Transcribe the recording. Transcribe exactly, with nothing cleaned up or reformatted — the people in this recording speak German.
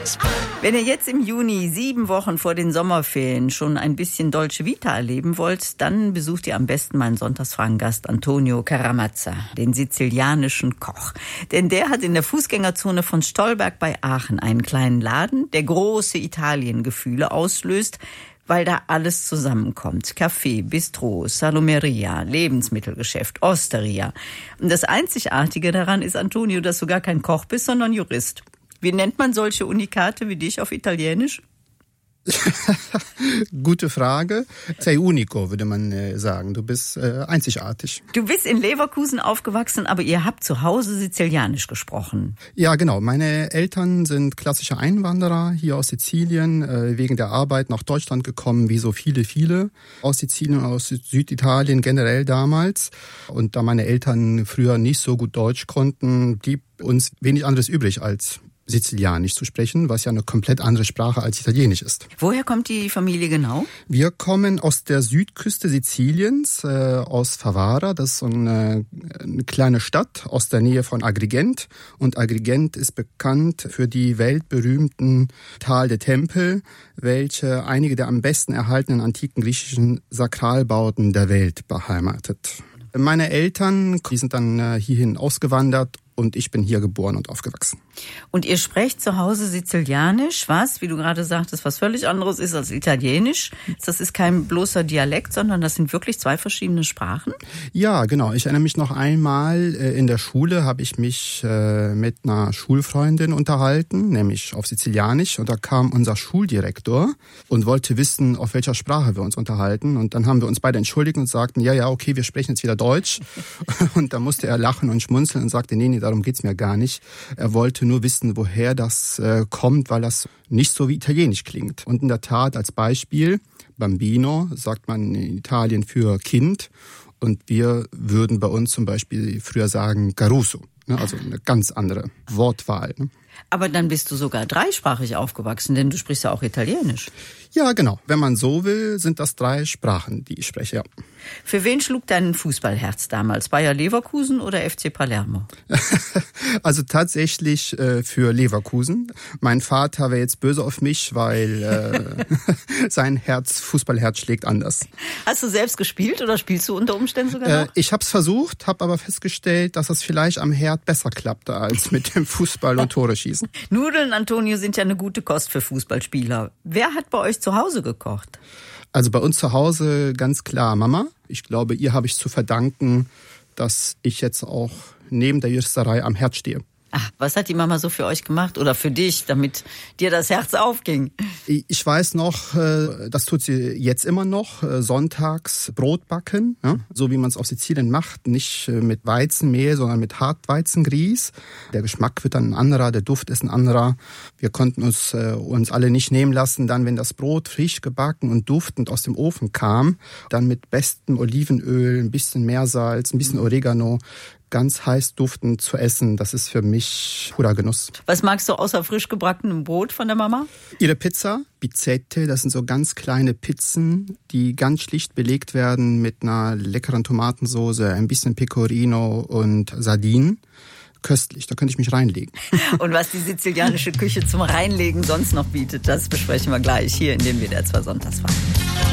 Wenn ihr jetzt im Juni, sieben Wochen vor den Sommerferien, schon ein bisschen Dolce Vita erleben wollt, dann besucht ihr am besten meinen Sonntagsfragengast Antonio Caramazza, den sizilianischen Koch. Denn der hat in der Fußgängerzone von Stolberg bei Aachen einen kleinen Laden, der große Italiengefühle auslöst, weil da alles zusammenkommt. Café, Bistro, Salumeria, Lebensmittelgeschäft, Osteria. Und das Einzigartige daran ist, Antonio, dass du gar kein Koch bist, sondern Jurist. Wie nennt man solche Unikate wie dich auf Italienisch? Gute Frage. Sei unico, würde man äh, sagen. Du bist äh, einzigartig. Du bist in Leverkusen aufgewachsen, aber ihr habt zu Hause Sizilianisch gesprochen. Ja, genau. Meine Eltern sind klassische Einwanderer hier aus Sizilien, äh, wegen der Arbeit nach Deutschland gekommen, wie so viele, viele aus Sizilien und aus Süditalien generell damals. Und da meine Eltern früher nicht so gut Deutsch konnten, blieb uns wenig anderes übrig als Sizilianisch zu sprechen, was ja eine komplett andere Sprache als Italienisch ist. Woher kommt die Familie genau? Wir kommen aus der Südküste Siziliens, äh, aus Favara. Das ist so eine, eine kleine Stadt aus der Nähe von Agrigent. Und Agrigent ist bekannt für die weltberühmten Tal der Tempel, welche einige der am besten erhaltenen antiken griechischen Sakralbauten der Welt beheimatet. Meine Eltern, die sind dann hierhin ausgewandert und ich bin hier geboren und aufgewachsen. Und ihr sprecht zu Hause Sizilianisch, was, wie du gerade sagtest, was völlig anderes ist als Italienisch. Das ist kein bloßer Dialekt, sondern das sind wirklich zwei verschiedene Sprachen? Ja, genau. Ich erinnere mich noch einmal, in der Schule habe ich mich mit einer Schulfreundin unterhalten, nämlich auf Sizilianisch. Und da kam unser Schuldirektor und wollte wissen, auf welcher Sprache wir uns unterhalten. Und dann haben wir uns beide entschuldigt und sagten, ja, ja, okay, wir sprechen jetzt wieder Deutsch. Und da musste er lachen und schmunzeln und sagte, nee, nee, darum geht's mir gar nicht. Er wollte nur wissen, woher das äh, kommt, weil das nicht so wie Italienisch klingt. Und in der Tat, als Beispiel, Bambino sagt man in Italien für Kind. Und wir würden bei uns zum Beispiel früher sagen Caruso. Ne? Also eine ganz andere Wortwahl. Ne? Aber dann bist du sogar dreisprachig aufgewachsen, denn du sprichst ja auch Italienisch. Ja, genau. Wenn man so will, sind das drei Sprachen, die ich spreche, ja. Für wen schlug dein Fußballherz damals? Bayer Leverkusen oder F C Palermo? Also tatsächlich äh, für Leverkusen. Mein Vater wäre jetzt böse auf mich, weil äh, sein Herz, Fußballherz schlägt anders. Hast du selbst gespielt oder spielst du unter Umständen sogar noch? Äh, ich habe es versucht, habe aber festgestellt, dass es vielleicht am Herd besser klappte als mit dem Fußball und Tore schießen. Nudeln, Antonio, sind ja eine gute Kost für Fußballspieler. Wer hat bei euch zu Hause gekocht? Also bei uns zu Hause ganz klar Mama. Ich glaube, ihr habe ich zu verdanken, dass ich jetzt auch neben der Juristerei am Herd stehe. Ach, was hat die Mama so für euch gemacht oder für dich, damit dir das Herz aufging? Ich weiß noch, das tut sie jetzt immer noch, sonntags Brot backen, so wie man es auf Sizilien macht, nicht mit Weizenmehl, sondern mit Hartweizengrieß. Der Geschmack wird dann ein anderer, der Duft ist ein anderer. Wir konnten uns uns alle nicht nehmen lassen, dann, wenn das Brot frisch gebacken und duftend aus dem Ofen kam, dann mit bestem Olivenöl, ein bisschen Meersalz, ein bisschen Oregano, ganz heiß duftend zu essen, das ist für mich purer Genuss. Was magst du außer frisch gebackenem Brot von der Mama? Ihre Pizza, Pizzette, das sind so ganz kleine Pizzen, die ganz schlicht belegt werden mit einer leckeren Tomatensauce, ein bisschen Pecorino und Sardinen. Köstlich, da könnte ich mich reinlegen. Und was die sizilianische Küche zum Reinlegen sonst noch bietet, das besprechen wir gleich hier in dem W D R zwei Sonntagsfragen.